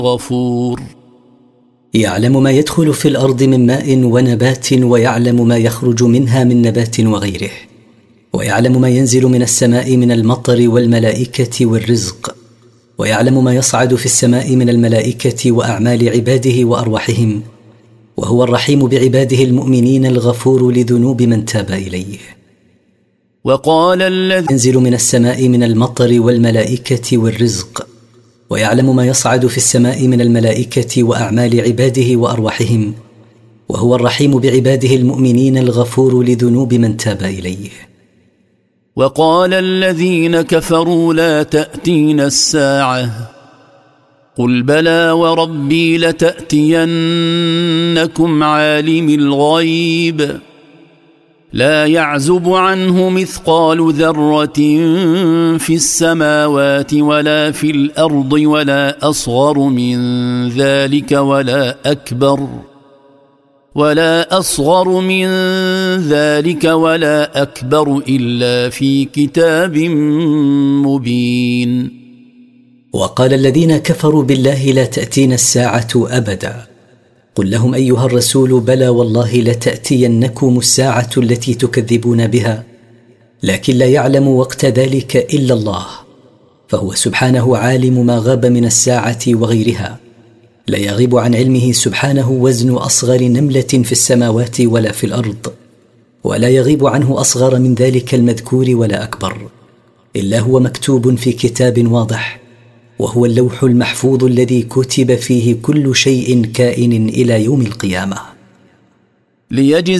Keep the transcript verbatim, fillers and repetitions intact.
غفور. يعلم ما يدخل في الأرض من ماء ونبات، ويعلم ما يخرج منها من نبات وغيره، ويعلم ما ينزل من السماء من المطر والملائكة والرزق، ويعلم ما يصعد في السماء من الملائكة وأعمال عباده وأرواحهم، وهو الرحيم بعباده المؤمنين الغفور لذنوب من تاب إليه. وقال الذي ينزل من السماء من المطر والملائكة والرزق، ويعلم ما يصعد في السماء من الملائكة وأعمال عباده وأرواحهم، وهو الرحيم بعباده المؤمنين الغفور لذنوب من تاب إليه. وقال الذين كفروا لا تأتينا الساعة قل بلى وربي لتأتينكم عالم الغيب لا يعزب عنه مثقال ذرة في السماوات ولا في الأرض ولا أصغر من ذلك ولا أكبر ولا أصغر من ذلك ولا أكبر إلا في كتاب مبين. وقال الذين كفروا بالله لا تأتينا الساعة أبدا قل لهم أيها الرسول بلى والله لتأتينكم الساعة التي تكذبون بها، لكن لا يعلم وقت ذلك إلا الله، فهو سبحانه عالم ما غاب من الساعة وغيرها، لا يغيب عن علمه سبحانه وزن أصغر نملة في السماوات ولا في الأرض، ولا يغيب عنه أصغر من ذلك المذكور ولا أكبر، إلا هو مكتوب في كتاب واضح، وهو اللوح المحفوظ الذي كتب فيه كل شيء كائن إلى يوم القيامة. ليجزي